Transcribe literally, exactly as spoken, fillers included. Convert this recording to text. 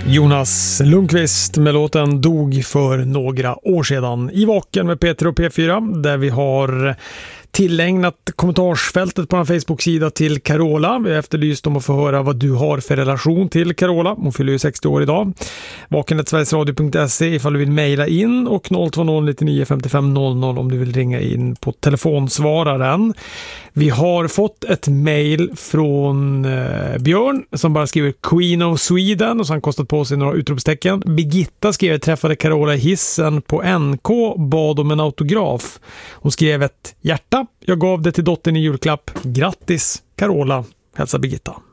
Jonas Lundqvist med låten Dog för några år sedan i Vaken med Peter och P fyra, där vi har tillägnat kommentarsfältet på en Facebook-sida till Carola. Vi har efterlyst om att få höra vad du har för relation till Carola. Hon fyller ju sextio år idag. vaken snabel-a sverigesradio punkt se ifall du vill mejla in, och noll två noll nittionio femtiofem noll noll om du vill ringa in på telefonsvararen. Vi har fått ett mejl från eh, Björn som bara skriver Queen of Sweden, och så har han kostat på sig några utropstecken. Birgitta skrev: träffade Carola i hissen på N K, bad om en autograf. Hon skrev ett hjärta. Jag gav det till dottern i julklapp. Grattis Carola, hälsa Birgitta.